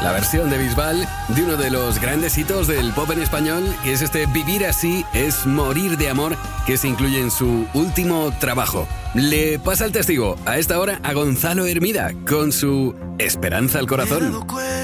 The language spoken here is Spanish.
la versión de Bisbal de uno de los grandes hitos del pop en español, que es este Vivir así es morir de amor, que se incluye en su último trabajo. Le pasa el testigo a esta hora a Gonzalo Hermida con su Esperanza al corazón.